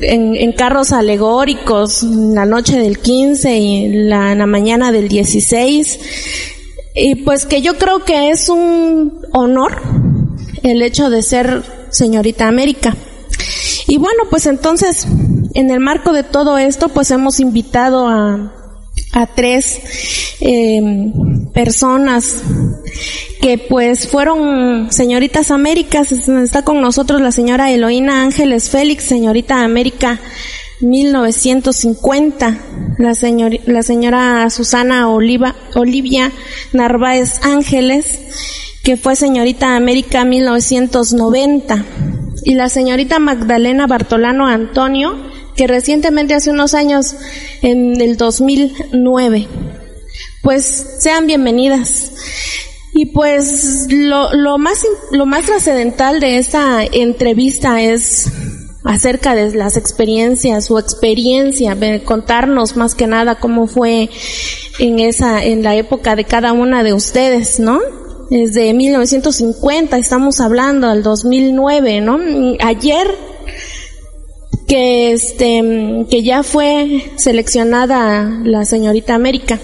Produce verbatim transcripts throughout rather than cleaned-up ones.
en, en carros alegóricos la noche del quince y la, la mañana del dieciséis, y pues que yo creo que es un honor el hecho de ser señorita América. Y bueno, pues entonces, en el marco de todo esto, pues hemos invitado a, a tres eh, personas que pues fueron señoritas Américas. Está con nosotros la señora Eloína Ángeles Félix, señorita América mil novecientos cincuenta, la, señor, la señora Susana Oliva, Olivia Narváez Ángeles, que fue señorita América mil novecientos noventa, y la señorita Magdalena Bartolano Antonio, que recientemente, hace unos años, en el dos mil nueve. Pues sean bienvenidas. Y pues lo, lo más, lo más trascendental de esta entrevista es acerca de las experiencias, su experiencia, contarnos más que nada cómo fue en esa, en la época de cada una de ustedes, ¿no? Desde mil novecientos cincuenta estamos hablando, al dos mil nueve, ¿no? Ayer, que este, que ya fue seleccionada la señorita América.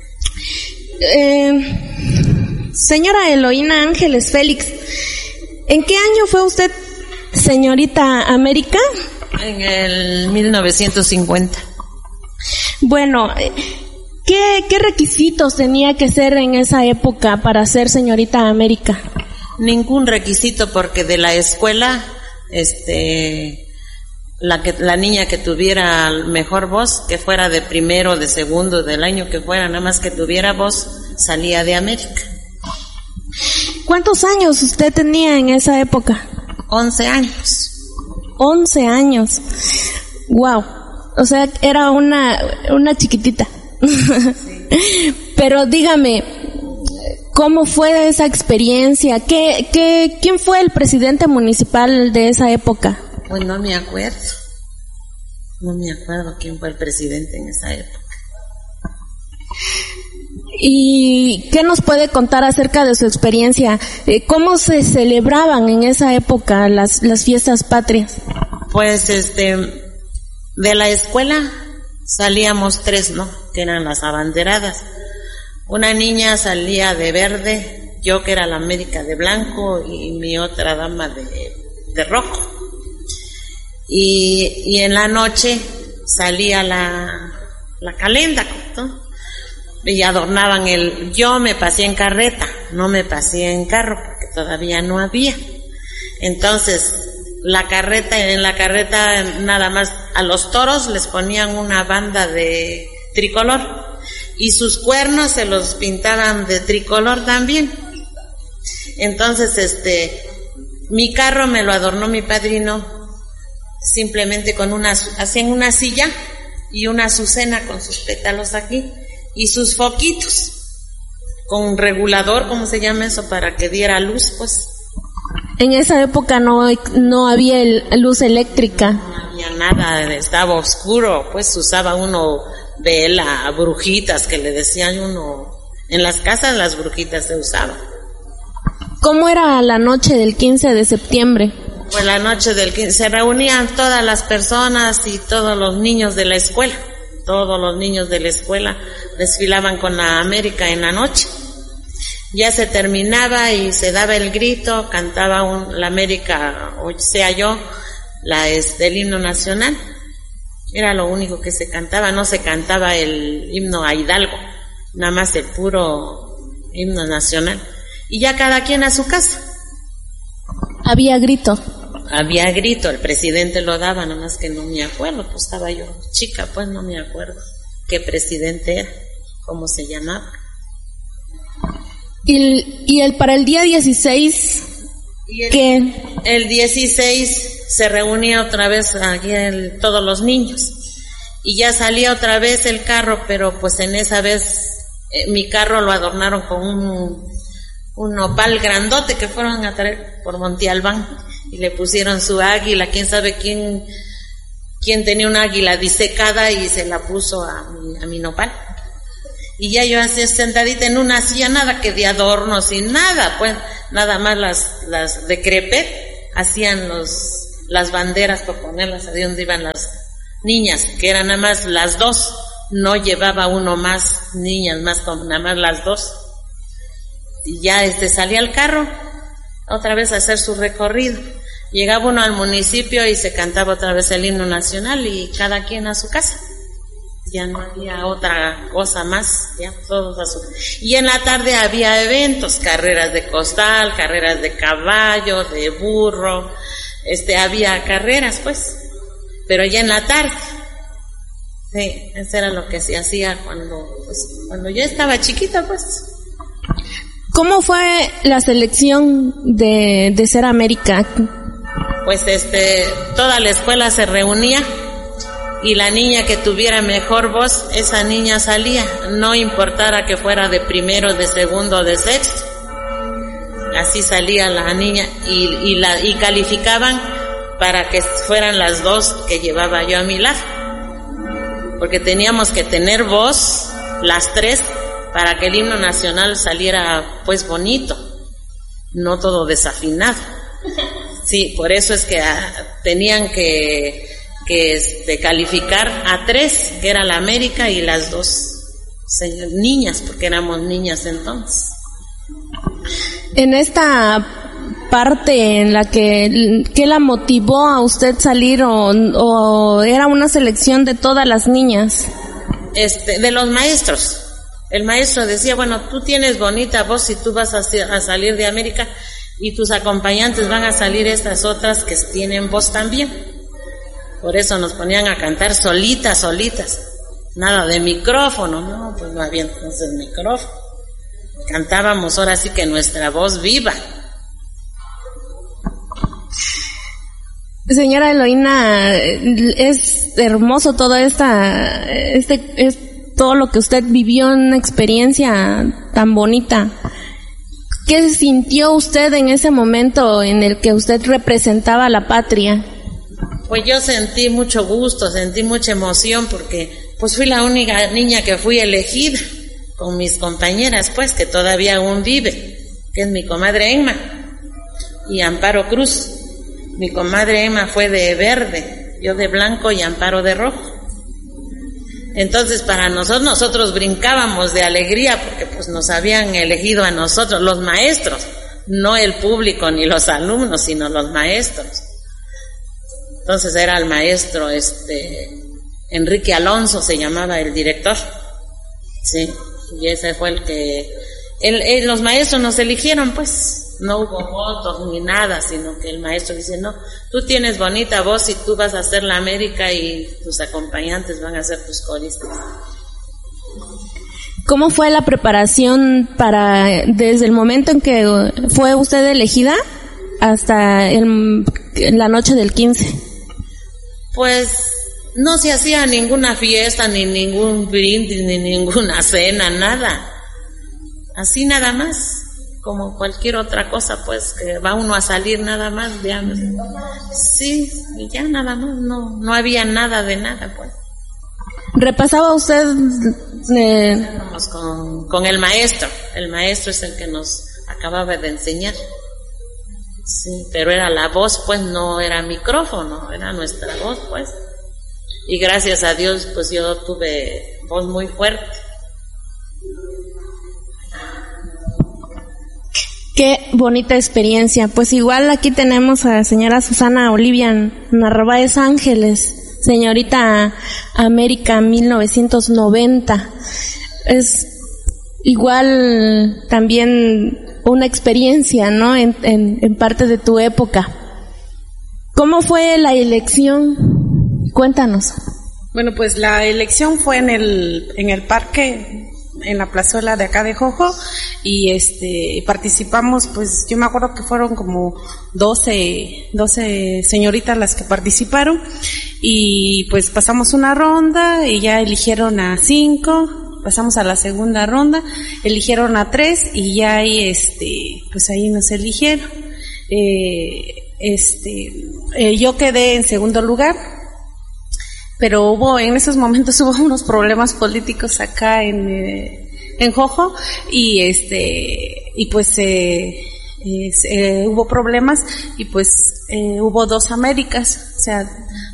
Eh, señora Eloína Ángeles Félix, ¿en qué año fue usted señorita América? En el mil novecientos cincuenta. Bueno, ¿qué, qué requisitos tenía que ser en esa época para ser señorita América? Ningún requisito, porque de la escuela, este, la que, la niña que tuviera mejor voz, que fuera de primero, de segundo, del año que fuera, nada más que tuviera voz, salía de América. ¿Cuántos años usted tenía en esa época? Once años. Once años. Wow. O sea, era una, una chiquitita. Sí. Pero dígame, ¿cómo fue esa experiencia? ¿Qué, qué, quién fue el presidente municipal de esa época? Pues no me acuerdo. No me acuerdo quién fue el presidente en esa época. ¿Y qué nos puede contar acerca de su experiencia? ¿Cómo se celebraban en esa época las, las fiestas patrias? Pues este, de la escuela salíamos tres, ¿no? Que eran las abanderadas. Una niña salía de verde, yo que era la América de blanco y mi otra dama de, de rojo. Y, y en la noche salía la, la calenda, ¿no? Y adornaban el, yo me pasé en carreta, no me pasé en carro porque todavía no había. Entonces, la carreta, en la carreta nada más a los toros les ponían una banda de tricolor y sus cuernos se los pintaban de tricolor también. Entonces, este, mi carro me lo adornó mi padrino simplemente con una, hacían una silla y una azucena con sus pétalos aquí y sus foquitos con regulador, ¿cómo se llama eso? Para que diera luz, pues. En esa época no, no había el, luz eléctrica. No había nada, estaba oscuro, pues usaba uno vela, brujitas, que le decían uno, en las casas las brujitas se usaban. ¿Cómo era la noche del quince de septiembre? Pues la noche del quince, se reunían todas las personas y todos los niños de la escuela, todos los niños de la escuela desfilaban con la América en la noche. Ya se terminaba y se daba el grito, cantaba un, la América, o sea yo, la este, el himno nacional. Era lo único que se cantaba, no se cantaba el himno a Hidalgo, nada más el puro himno nacional. Y ya cada quien a su casa. Había grito. Había grito, el presidente lo daba, nada más que no me acuerdo, pues estaba yo chica, pues no me acuerdo qué presidente era, cómo se llamaba. Y, y el para el día dieciséis, y el, ¿qué? El dieciséis se reunía otra vez aquí el, todos los niños y ya salía otra vez el carro, pero pues en esa vez eh, mi carro lo adornaron con un, un nopal grandote que fueron a traer por Monte Albán y le pusieron su águila, quién sabe quién, quién tenía una águila disecada y se la puso a mi, a mi nopal. Y ya yo así sentadita en una silla, nada que de adornos y nada, pues nada más las, las de crepet hacían los, las banderas para ponerlas ahí donde iban las, niñas, que eran nada más las dos, no llevaba uno más niñas, más con nada más las dos. Y ya este salía al carro, otra vez a hacer su recorrido. Llegaba uno al municipio y se cantaba otra vez el himno nacional y cada quien a su casa. Ya no había otra cosa más, ya todos a su... Y en la tarde había eventos, carreras de costal, carreras de caballo, de burro, este, había carreras pues, pero ya en la tarde. Sí, eso era lo que se hacía cuando, pues, cuando yo estaba chiquita pues. ¿Cómo fue la selección de, de Ser América? Pues este, toda la escuela se reunía y la niña que tuviera mejor voz, esa niña salía, no importara que fuera de primero, de segundo o de sexto. Así salía la niña y, y, la, y calificaban para que fueran las dos que llevaba yo a mi lado. Porque teníamos que tener voz, las tres, para que el himno nacional saliera pues bonito, no todo desafinado. Sí, por eso es que ah, tenían que, que este, calificar a tres, que era la América y las dos niñas, porque éramos niñas entonces. En esta parte en la que, ¿qué la motivó a usted salir o, o era una selección de todas las niñas? Este, de los maestros. El maestro decía, bueno, tú tienes bonita voz y tú vas a, a salir de América y tus acompañantes van a salir estas otras que tienen voz también. Por eso nos ponían a cantar solitas, solitas. Nada de micrófono, no, pues no había entonces micrófono. Cantábamos ahora sí que nuestra voz viva. Señora Eloína, es hermoso todo esta, este, es todo lo que usted vivió en una experiencia tan bonita. ¿Qué sintió usted en ese momento en el que usted representaba a la patria? Pues yo sentí mucho gusto, sentí mucha emoción porque pues fui la única niña que fui elegida con mis compañeras pues que todavía aún vive, que es mi comadre Emma y Amparo Cruz. Mi comadre Emma fue de verde, yo de blanco y Amparo de rojo. Entonces para nosotros, nosotros brincábamos de alegría porque pues nos habían elegido a nosotros, los maestros, no el público ni los alumnos, sino los maestros. Entonces era el maestro este Enrique Alonso, se llamaba el director, sí, y ese fue el que, el, el, los maestros nos eligieron pues. No hubo votos ni nada, sino que el maestro dice, no, tú tienes bonita voz y tú vas a hacer la América y tus acompañantes van a ser tus coristas. ¿Cómo fue la preparación para, desde el momento en que fue usted elegida hasta el, la noche del quince? Pues no se hacía ninguna fiesta, ni ningún brindis, ni ninguna cena, nada. Así nada más. Como cualquier otra cosa, pues, que va uno a salir nada más, digamos. Sí, y ya nada más, no, no había nada de nada, pues. ¿Repasaba usted? Eh... Con, con el maestro, el maestro es el que nos acababa de enseñar. Sí, pero era la voz, pues, no era micrófono, era nuestra voz, pues. Y gracias a Dios, pues, yo tuve voz muy fuerte. Qué bonita experiencia. Pues igual aquí tenemos a la señora Susana Olivia Narváez Ángeles, señorita América mil novecientos noventa. Es igual también una experiencia, ¿no? En, en, en parte de tu época. ¿Cómo fue la elección? Cuéntanos. Bueno, pues la elección fue en el, en el parque, en la plazuela de acá de Jojo, y este participamos, pues yo me acuerdo que fueron como doce, doce señoritas las que participaron, y pues pasamos una ronda y ya eligieron a cinco, pasamos a la segunda ronda, eligieron a tres y ya ahí este pues ahí nos eligieron. Eh, este eh, yo quedé en segundo lugar, pero hubo, en esos momentos hubo unos problemas políticos acá en, eh, en Jojo, y este, y pues, eh, eh, eh, hubo problemas, y pues, eh, hubo dos Américas, o sea,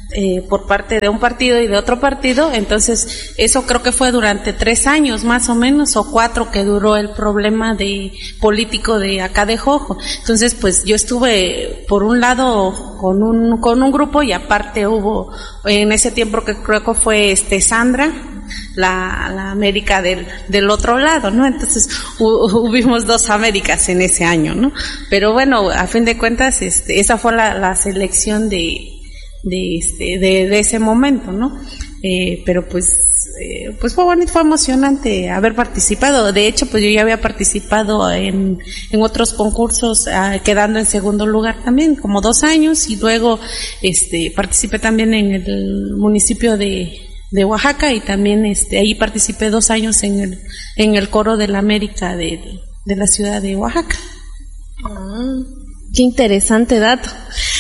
eh, por parte de un partido y de otro partido. Entonces eso creo que fue durante tres años más o menos, o cuatro, que duró el problema de político de acá de Jojo. Entonces pues yo estuve por un lado con un con un grupo, y aparte hubo en ese tiempo que creo que fue este Sandra, la, la América del, del otro lado, ¿no? Entonces hubimos dos Américas en ese año, ¿no? Pero bueno, a fin de cuentas, este, esa fue la, la selección de, de este, de, de ese momento, ¿no? Eh, pero pues, eh, pues fue bonito, fue emocionante haber participado. De hecho, pues yo ya había participado en, en otros concursos, eh, quedando en segundo lugar también, como dos años, y luego, este, participé también en el municipio de, de Oaxaca, y también, este, ahí participé dos años en el, en el coro de la América de, de la ciudad de Oaxaca. Ah, qué interesante dato.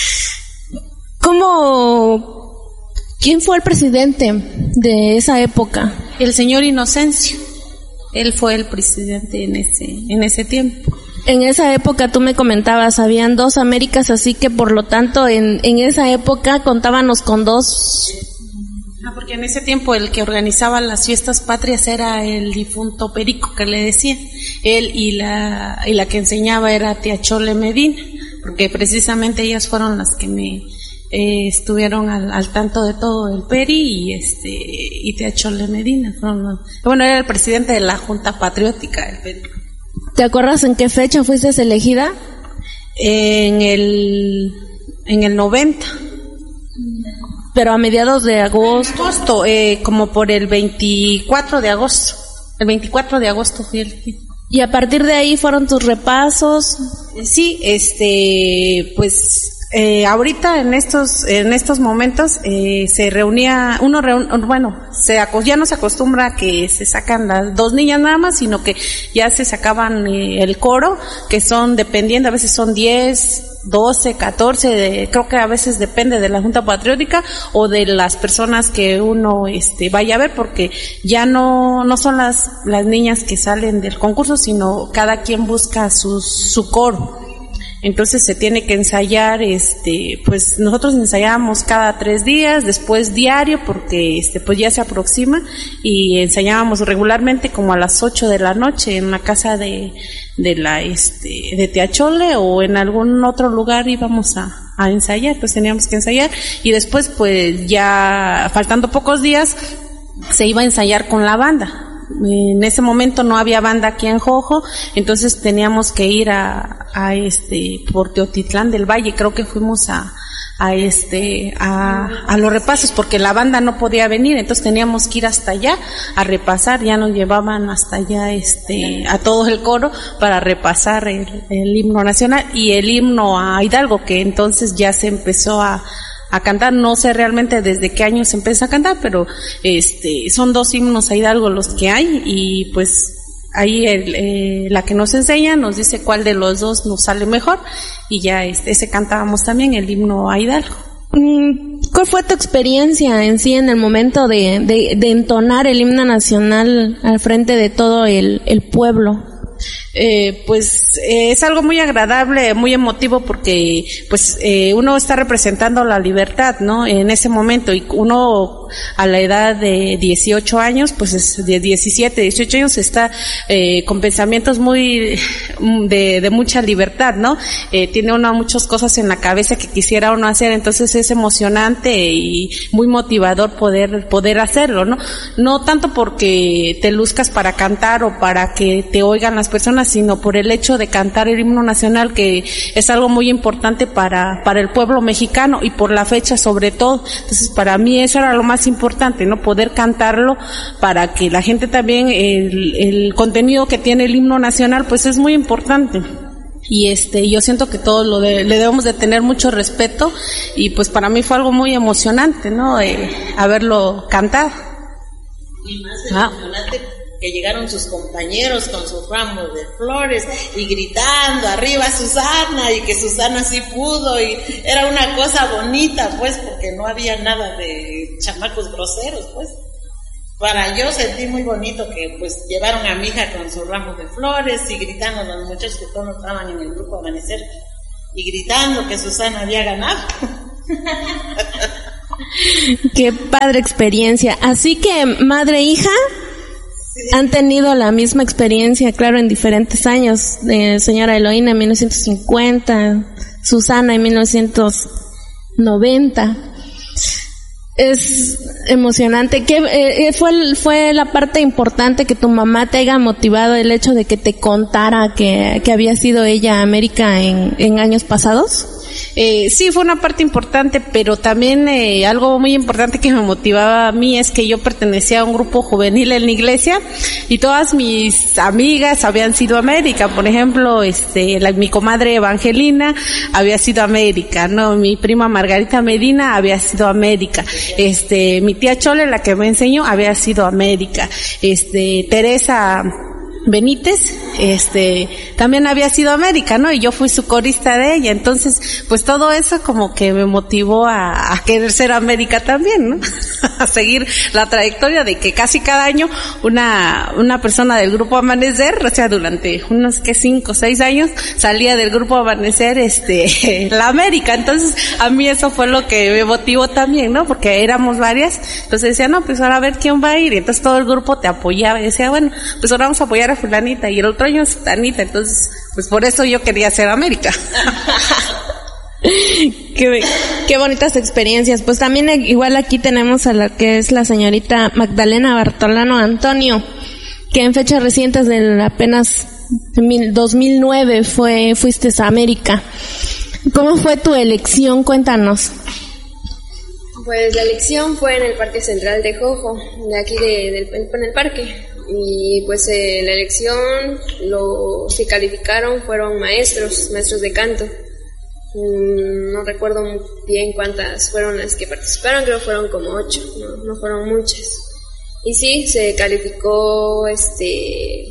¿Cómo, quién fue el presidente de esa época? El señor Inocencio. Él fue el presidente en ese, en ese tiempo. En esa época tú me comentabas, habían dos Américas, así que por lo tanto en, en esa época contábamos con dos. Ah, porque en ese tiempo el que organizaba las fiestas patrias era el difunto Perico, que le decía. Él y la, y la que enseñaba era tía Chole Medina, porque precisamente ellas fueron las que me eh, estuvieron al, al tanto de todo el Peri, y este, y tía Chole Medina. Fueron, bueno, era el presidente de la Junta Patriótica, el Peri. ¿Te acuerdas en qué fecha fuiste elegida? En el, en el noventa. Pero a mediados de agosto. agosto, eh, como por el veinticuatro de agosto. El veinticuatro de agosto fui elegida. Y a partir de ahí fueron tus repasos. Sí, este, pues, eh, ahorita en estos, en estos momentos, eh, se reunía, uno reun, bueno, se, ya no se acostumbra a que se sacan las dos niñas nada más, sino que ya se sacaban eh, el coro, que son, dependiendo, a veces son diez, doce, catorce, de, creo que a veces depende de la Junta Patriótica o de las personas que uno este vaya a ver, porque ya no no son las las niñas que salen del concurso, sino cada quien busca su su coro. Entonces se tiene que ensayar, este, pues nosotros ensayábamos cada tres días, después diario, porque este, pues ya se aproxima, y ensayábamos regularmente como a las ocho de la noche en la casa de, de la, este, de tía Chole, o en algún otro lugar íbamos a, a ensayar, pues teníamos que ensayar, y después pues ya faltando pocos días se iba a ensayar con la banda. En ese momento no había banda aquí en Jojo, entonces teníamos que ir a, a este, por Teotitlán del Valle, creo que fuimos a, a este, a, a los repasos, porque la banda no podía venir, entonces teníamos que ir hasta allá a repasar, ya nos llevaban hasta allá, este, a todo el coro para repasar el, el himno nacional y el himno a Hidalgo, que entonces ya se empezó a, a cantar, no sé realmente desde qué año se empieza a cantar, pero este son dos himnos a Hidalgo los que hay, y pues ahí el, eh, la que nos enseña nos dice cuál de los dos nos sale mejor, y ya este ese cantábamos también el himno a Hidalgo. ¿Cuál fue tu experiencia en sí en el momento de, de, de entonar el himno nacional al frente de todo el, el pueblo? Eh, pues eh, es algo muy agradable, muy emotivo, porque pues eh, uno está representando la libertad, ¿no? En ese momento, y uno a la edad de dieciocho años, pues es de diecisiete, dieciocho años, está eh, con pensamientos muy de, de mucha libertad, ¿no? Eh, tiene uno muchas cosas en la cabeza que quisiera uno hacer, entonces es emocionante y muy motivador poder poder hacerlo, ¿no? No tanto porque te luzcas para cantar o para que te oigan las personas, sino por el hecho de cantar el himno nacional, que es algo muy importante para para el pueblo mexicano, y por la fecha sobre todo. Entonces para mí eso era lo más importante, no poder cantarlo, para que la gente también, el, el contenido que tiene el himno nacional pues es muy importante, y este yo siento que todos lo de, le debemos de tener mucho respeto, y pues para mí fue algo muy emocionante, ¿no? Eh, haberlo cantado. Y más emocionante ah. que llegaron sus compañeros con sus ramos de flores y gritando arriba Susana, y que Susana sí pudo, y era una cosa bonita pues, porque no había nada de chamacos groseros pues. Para yo sentí muy bonito que pues llevaron a mi hija con sus ramos de flores y gritando los muchachos que todos estaban en el grupo Amanecer, y gritando que Susana había ganado. Qué padre experiencia. Así que madre e hija han tenido la misma experiencia, claro, en diferentes años. Eh, señora Eloína en mil novecientos cincuenta, Susana en mil novecientos noventa. Es emocionante. ¿Qué eh, fue fue la parte importante que tu mamá te haya motivado, el hecho de que te contara que, que había sido ella a América en, en años pasados? Eh, sí, fue una parte importante, pero también eh, algo muy importante que me motivaba a mí es que yo pertenecía a un grupo juvenil en la iglesia y todas mis amigas habían sido a América. Por ejemplo, este, la, mi comadre Evangelina había sido a América, no, mi prima Margarita Medina había sido a América, este, mi tía Chole, la que me enseñó, había sido a América, este, Teresa Benítez, este, también había sido a América, ¿no? Y yo fui su corista de ella, entonces, pues todo eso como que me motivó a, a querer ser América también, ¿no? A seguir la trayectoria de que casi cada año una, una persona del grupo Amanecer, o sea, durante unos que cinco o seis años, salía del grupo Amanecer, este, la América, entonces a mí eso fue lo que me motivó también, ¿no? Porque éramos varias, entonces decía, no, pues ahora a ver quién va a ir, y entonces todo el grupo te apoyaba y decía, bueno, pues ahora vamos a apoyar a fulanita y el otro año es Tanita, entonces pues por eso yo quería ser América. qué, qué bonitas experiencias. Pues también igual aquí tenemos a la que es la señorita Magdalena Bartolano Antonio, que en fechas recientes del apenas dos mil nueve fue fuiste a América. ¿Cómo fue tu elección? Cuéntanos. Pues la elección fue en el Parque Central de Jojo, de aquí de, del, en el parque. Y pues eh, la elección, los que calificaron fueron maestros, maestros de canto. Mm, no recuerdo muy bien cuántas fueron las que participaron, creo que fueron como ocho, no, no fueron muchas. Y sí, se calificó este...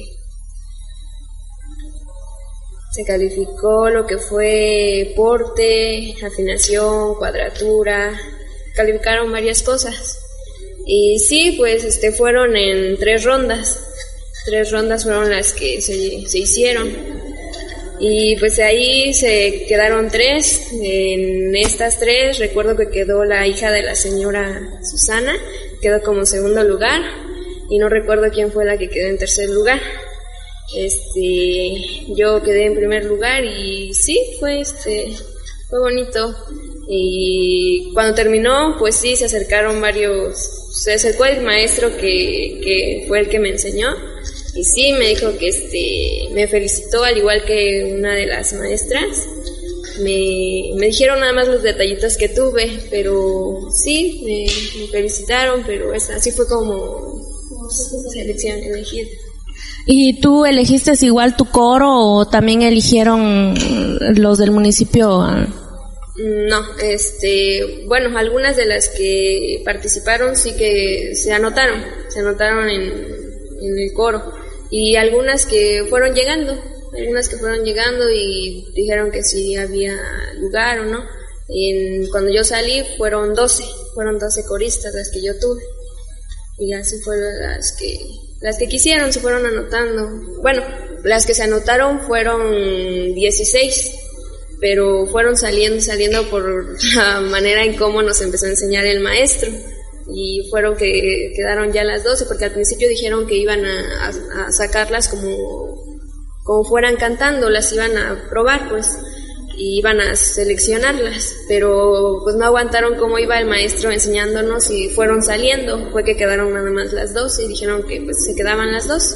Se calificó lo que fue porte, afinación, cuadratura, calificaron varias cosas. Y sí, pues este fueron en tres rondas, tres rondas fueron las que se, se hicieron. Y pues de ahí se quedaron tres, en estas tres recuerdo que quedó la hija de la señora Susana, quedó como segundo lugar, y no recuerdo quién fue la que quedó en tercer lugar. Este, yo quedé en primer lugar y sí, fue este, fue bonito. Y cuando terminó, pues sí, se acercaron varios, se acercó el maestro que, que fue el que me enseñó, y sí, me dijo que este, me felicitó al igual que una de las maestras. Me, me dijeron nada más los detallitos que tuve, pero sí, me, me felicitaron, pero esa, así fue como, como selección elegida. ¿Y tú elegiste igual tu coro o también eligieron los del municipio? No, este, bueno, algunas de las que participaron sí que se anotaron, se anotaron en, en el coro, y algunas que fueron llegando, algunas que fueron llegando y dijeron que sí había lugar o no. En, cuando yo salí fueron doce, fueron doce coristas las que yo tuve, y así fueron las que, las que quisieron, se fueron anotando. Bueno, las que se anotaron fueron dieciséis, pero fueron saliendo, saliendo por la manera en cómo nos empezó a enseñar el maestro, y fueron que quedaron ya las doce, porque al principio dijeron que iban a, a, a sacarlas como, como fueran cantando, las iban a probar, pues, y iban a seleccionarlas, pero pues no aguantaron cómo iba el maestro enseñándonos y fueron saliendo, fue que quedaron nada más las doce y dijeron que pues se quedaban las doce.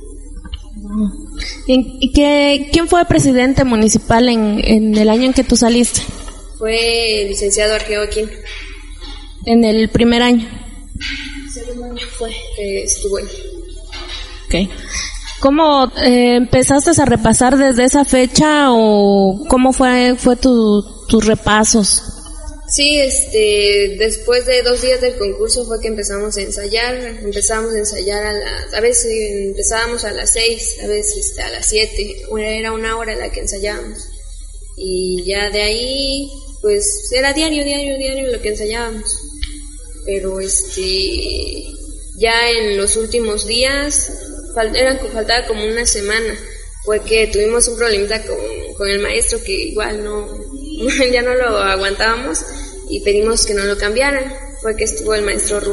¿Y qué, quién fue presidente municipal en, en el año en que tú saliste? Fue el licenciado Argeo Aquino. ¿En el primer año? El segundo año fue que estuvo ahí. Okay. ¿Cómo eh, empezaste a repasar desde esa fecha o cómo fue fue tu, tus repasos? Sí, este, después de dos días del concurso fue que empezamos a ensayar, empezamos a ensayar a las, a veces empezábamos a las seis, a veces a las siete, era una hora la que ensayábamos, y ya de ahí, pues, era diario, diario, diario lo que ensayábamos, pero este, ya en los últimos días, fal, eran, faltaba como una semana, fue que tuvimos un problemita con, con el maestro que igual no, ya no lo aguantábamos y pedimos que no lo cambiaran, fue que estuvo el maestro Rubén.